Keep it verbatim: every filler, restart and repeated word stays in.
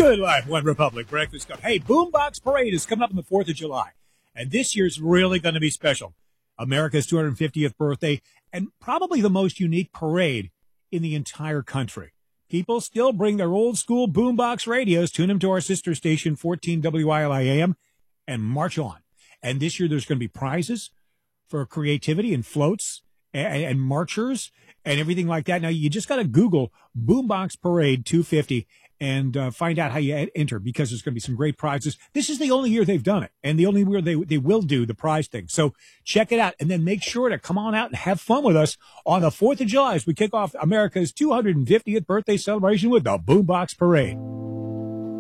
Good Life, One Republic Breakfast Cup. Hey, Boombox Parade is coming up on the fourth of July, and this year's really going to be special. America's two hundred fiftieth birthday, and probably the most unique parade in the entire country. People still bring their old school boombox radios, tune them to our sister station, fourteen W I L I A M, and march on. And this year there's going to be prizes for creativity and floats and, and marchers and everything like that. Now, you just got to Google Boombox Parade two fifty and uh, find out how you enter, because there's going to be some great prizes. This is the only year they've done it, and the only year they they will do the prize thing. So check it out, and then make sure to come on out and have fun with us on the fourth of July as we kick off America's two hundred fiftieth birthday celebration with the Boombox Parade.